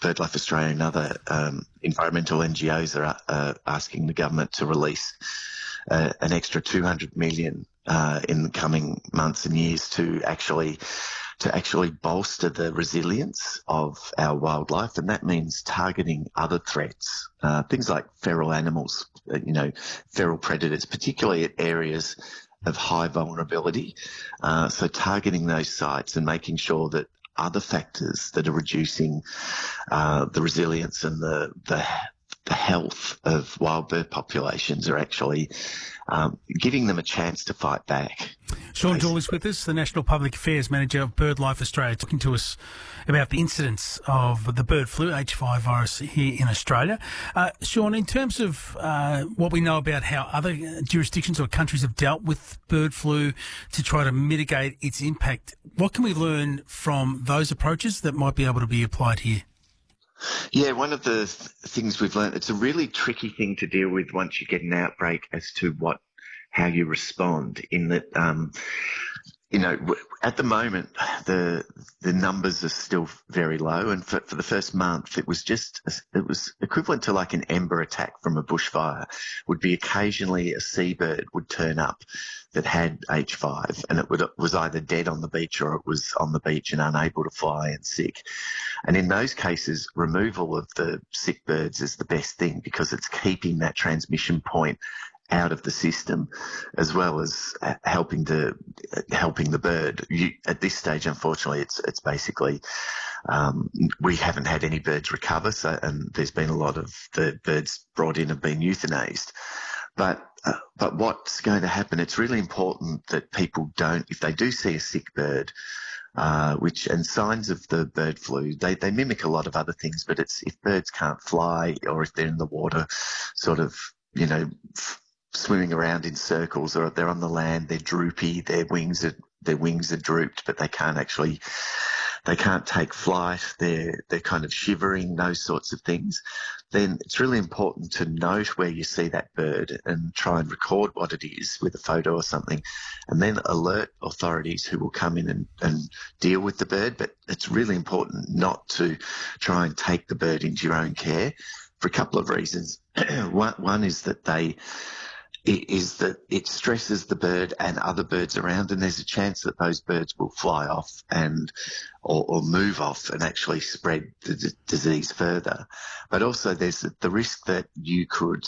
BirdLife Australia and other environmental NGOs are asking the government to release an extra $200 million in the coming months and years to actually bolster the resilience of our wildlife, and that means targeting other threats, things like feral animals, feral predators, particularly at areas of high vulnerability. So targeting those sites and making sure that other factors that are reducing the resilience and the health of wild bird populations are actually giving them a chance to fight back. Sean Doyle is with us, the National Public Affairs Manager of BirdLife Australia, talking to us about the incidence of the bird flu, H5 virus, here in Australia. Sean, in terms of what we know about how other jurisdictions or countries have dealt with bird flu to try to mitigate its impact, what can we learn from those approaches that might be able to be applied here? Yeah, one of the things we've learned, it's a really tricky thing to deal with once you get an outbreak as to how you respond, in that, at the moment, the numbers are still very low. And for the first month, it was equivalent to like an ember attack from a bushfire. Would be occasionally a seabird would turn up that had H5, and it was either dead on the beach or it was on the beach and unable to fly and sick. And in those cases, removal of the sick birds is the best thing, because it's keeping that transmission point out of the system, as well as helping the bird. At this stage, unfortunately, it's basically we haven't had any birds recover, and there's been a lot of the birds brought in have been euthanized. But what's going to happen? It's really important that people don't, if they do see a sick bird, and signs of the bird flu, they mimic a lot of other things, but it's if birds can't fly, or if they're in the water, sort of, swimming around in circles, or they're on the land, they're droopy, their wings are drooped, but they can't take flight, they're kind of shivering, those sorts of things, then it's really important to note where you see that bird and try and record what it is with a photo or something, and then alert authorities who will come in and deal with the bird. But it's really important not to try and take the bird into your own care for a couple of reasons. One is that it stresses the bird and other birds around, and there's a chance that those birds will fly off or move off and actually spread the disease further. But also there's the risk that you could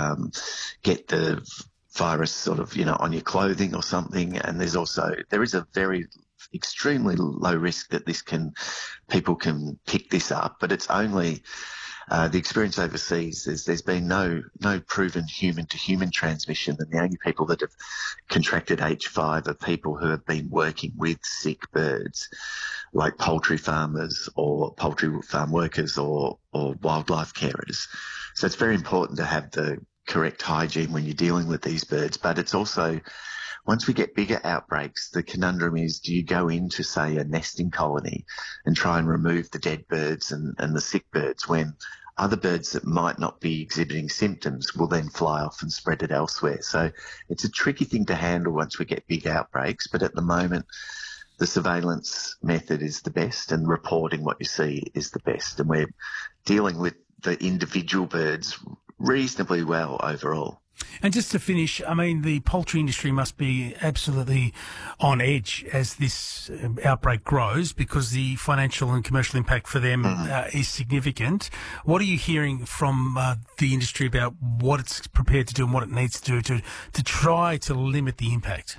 get the virus sort of, on your clothing or something. And there is a very extremely low risk that people can pick this up, but it's only the experience overseas is there's been no proven human-to-human transmission, and the only people that have contracted H5 are people who have been working with sick birds, like poultry farmers or poultry farm workers or wildlife carers. So it's very important to have the correct hygiene when you're dealing with these birds. But it's also, once we get bigger outbreaks, the conundrum is, do you go into, say, a nesting colony and try and remove the dead birds and the sick birds, when other birds that might not be exhibiting symptoms will then fly off and spread it elsewhere? So it's a tricky thing to handle once we get big outbreaks, but at the moment the surveillance method is the best and reporting what you see is the best, and we're dealing with the individual birds reasonably well overall. And just to finish, I mean, the poultry industry must be absolutely on edge as this outbreak grows, because the financial and commercial impact for them is significant. What are you hearing from the industry about what it's prepared to do and what it needs to do to try to limit the impact?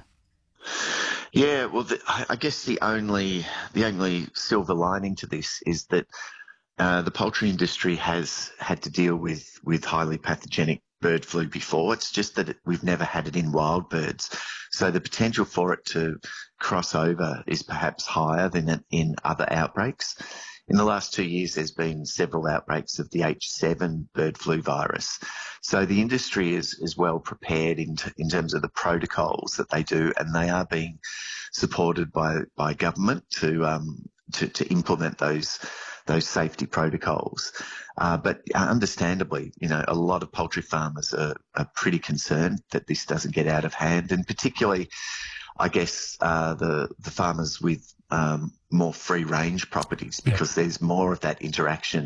Yeah, well, I guess the only silver lining to this is that the poultry industry has had to deal with highly pathogenic bird flu before. It's just that we've never had it in wild birds. So the potential for it to cross over is perhaps higher than in other outbreaks. In the last 2 years, there's been several outbreaks of the H7 bird flu virus. So the industry is well prepared in terms of the protocols that they do, and they are being supported by government to implement those safety protocols. But understandably, a lot of poultry farmers are pretty concerned that this doesn't get out of hand, and particularly, I guess, the farmers with more free range properties, because there's more of that interaction